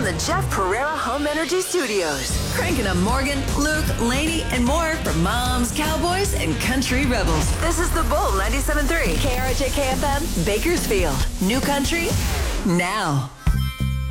the Jeff Pereira Home Energy Studios. Cranking up Morgan, Luke, Lainey, and more for moms, cowboys, and country rebels. This is The Bull 97.3, KRJ KFM, Bakersfield. New country, now.